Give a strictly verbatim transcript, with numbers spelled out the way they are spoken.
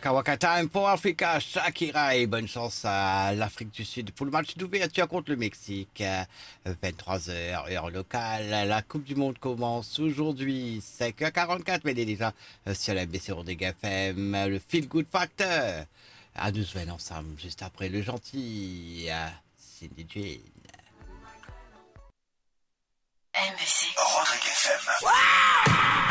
Waka Waka Time pour Africa, Shakira et bonne chance à l'Afrique du Sud pour le match d'ouverture contre le Mexique. vingt-trois heures, heure locale. La Coupe du Monde commence aujourd'hui, cinq heures quarante-quatre, mais elle est déjà sur la B C des G A F M, le Feel Good Factor. À nous joindre ensemble juste après le gentil Cindy Jane. M V C. Rodrigue F M. Wow!